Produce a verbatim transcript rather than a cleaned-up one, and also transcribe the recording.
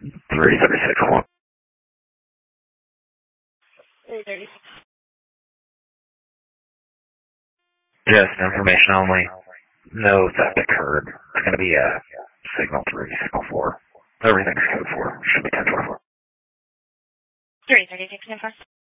three thirty-six one. three thirty-six. Just information only. No theft occurred. It's going to be a signal three, signal four. Everything's code four. Should be ten twenty-four. three thirty-six,